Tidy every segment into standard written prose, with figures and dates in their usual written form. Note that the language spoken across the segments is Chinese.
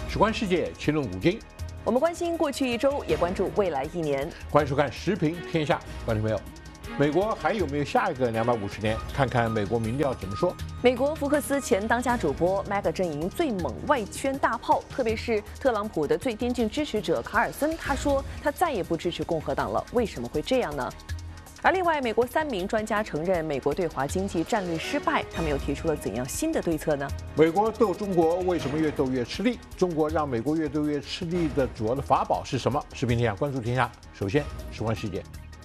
事关世界，切论古今。 我们关心过去一周，也关注未来一年。 欢迎收看《时评天下》，观众朋友，美国还有没有下一个250年？看看美国民调怎么说。 美国福克斯前当家主播 ，MAGA 阵营最猛外宣大炮，特别是特朗普的最边境支持者卡尔森，他说他再也不支持共和党了。为什么会这样呢？而另外，美国3名专家承认美国对华经济战略失败，他们又提出了怎样新的对策呢？ 美国斗中国为什么越斗越吃力？中国让美国越斗越吃力的主要的法宝是什么？时评天下，关注天下。首先，事关世界。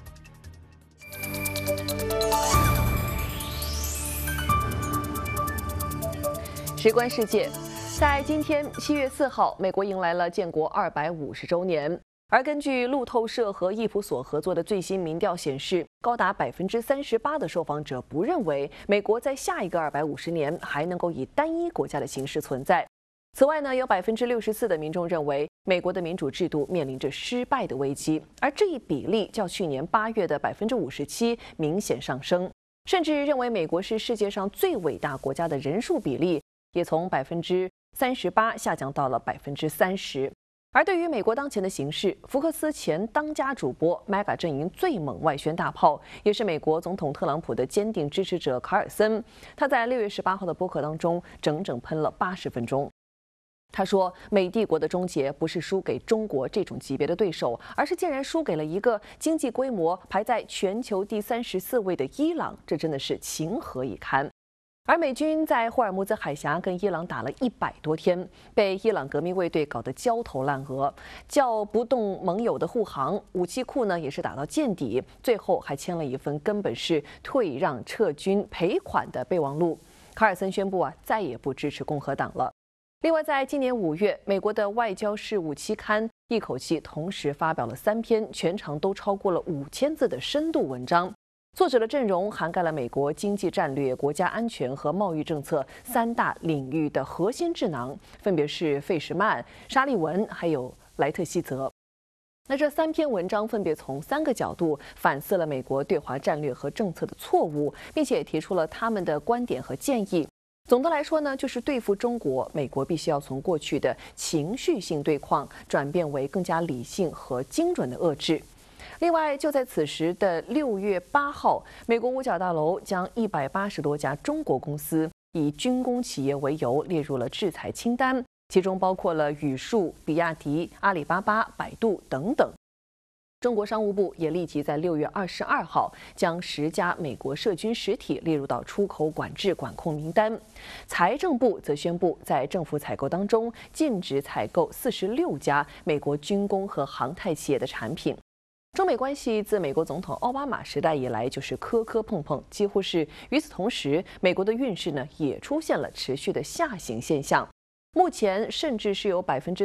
事关世界，在今天7月4号，美国迎来了建国250周年。而根据路透社和易普所合作的最新民调显示，高达38%的受访者不认为美国在下一个250年还能够以单一国家的形式存在。此外呢，有64%的民众认为美国的民主制度面临着失败的危机，而这一比例较去年8月的57%明显上升，甚至认为美国是世界上最伟大国家的人数比例也从38%下降到了30%。而对于美国当前的形势，福克斯前当家主播 MAGA 阵营最猛外宣大炮，也是美国总统特朗普的坚定支持者卡尔森，他在6月18号的播客当中整整喷了80分钟。他说，美帝国的终结不是输给中国这种级别的对手，而是竟然输给了一个经济规模排在全球第34位的伊朗，这真的是情何以堪。而美军在霍尔木兹海峡跟伊朗打了100多天，被伊朗革命卫队搞得焦头烂额，叫不动盟友的护航，武器库呢也是打到见底，最后还签了一份根本是退让、撤军、赔款的备忘录。卡尔森宣布再也不支持共和党了。另外，在今年5月，美国的外交事务期刊一口气同时发表了3篇，全长都超过了5000字的深度文章。作者的阵容涵盖了美国经济战略、国家安全和贸易政策3大领域的核心智囊，分别是费什曼、沙利文还有莱特希泽。那这3篇文章分别从3个角度反思了美国对华战略和政策的错误，并且也提出了他们的观点和建议。总的来说呢，就是对付中国，美国必须要从过去的情绪性对抗转变为更加理性和精准的遏制。另外，就在此时的6月8号，美国五角大楼将180多家中国公司以军工企业为由列入了制裁清单，其中包括了宇树、比亚迪、阿里巴巴、百度等等。中国商务部也立即在6月22号将10家美国涉军实体列入到出口管制管控名单。财政部则宣布，在政府采购当中禁止采购46家美国军工和航太企业的产品。中美关系自美国总统奥巴马时代以来就是磕磕碰碰，几乎是与此同时，美国的运势呢也出现了持续的下行现象。目前甚至是有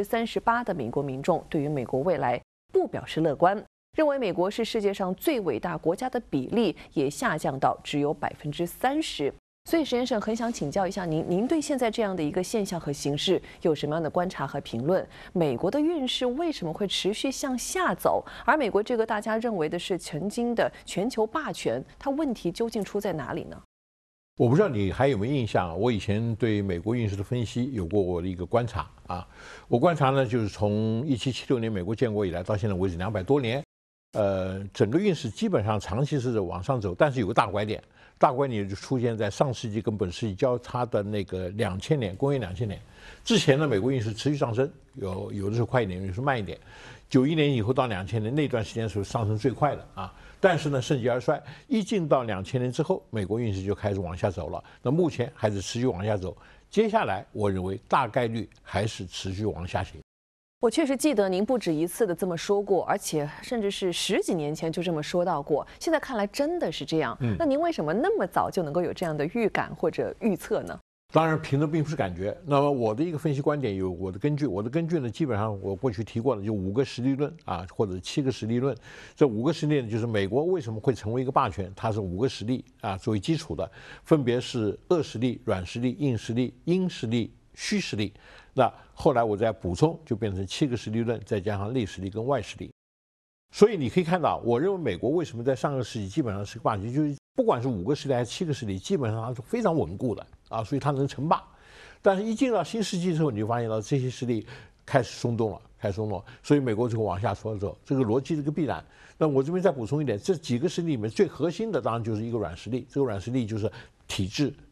38%的美国民众对于美国未来不表示乐观，认为美国是世界上最伟大国家的比例也下降到只有30%。所以，石先生很想请教一下您对现在这样的一个现象和形势有什么样的观察和评论？美国的运势为什么会持续向下走？而美国这个大家认为的是曾经的全球霸权，它问题究竟出在哪里呢？ 我不知道你还有没有印象，我以前对美国运势的分析有过我的一个观察啊。我观察呢，就是从1776年美国建国以来到现在为止200多年，整个运势基本上长期是往上走，但是有个大拐点。大拐点就出现在上世纪跟本世纪交叉的那个2000年，公元2000年之前呢，美国运势持续上升，有的时候快一点，有的时候慢一点。91年以后到2000年那段时间是上升最快的啊，但是呢盛极而衰，一进到2000年之后，美国运势就开始往下走了。那目前还是持续往下走，接下来我认为大概率还是持续往下行。 我确实记得您不止一次的这么说过，而且甚至是10几年前就这么说到过。现在看来真的是这样。那您为什么那么早就能够有这样的预感或者预测呢？ 当然，凭的并不是感觉。那么我的一个分析观点有我的根据，我的根据呢，基本上我过去提过了，就5个实力论啊，或者7个实力论。这5个实力呢，就是美国为什么会成为一个霸权，它是5个实力啊作为基础的，分别是恶实力、软实力、硬实力、阴实力、虚实力。那后来我再补充，就变成7个实力论，再加上内实力跟外实力。所以你可以看到，我认为美国为什么在上个世纪基本上是个霸权，就是不管是5个势力还是7个势力，基本上它是非常稳固的啊，所以它能称霸。但是，一进到新世纪之后，你就发现到这些势力开始松动了，所以美国就会往下走，这个逻辑是个必然。那我这边再补充一点，这几个实力里面最核心的当然就是一个软实力，这个软实力就是体制